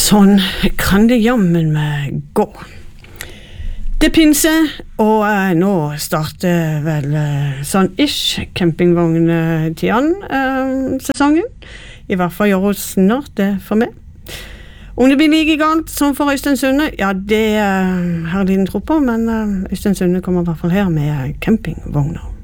Sånn kan det jammen med gå. Det pinser, og nå starter vel sånn ish campingvogn-sesongen. I hvert fall gjør hun snart det for meg. Om det blir like galt som for Øystein Sunde, ja, det har jeg liten tro på, men Øystein Sunde kommer I hvert fall her med campingvogner.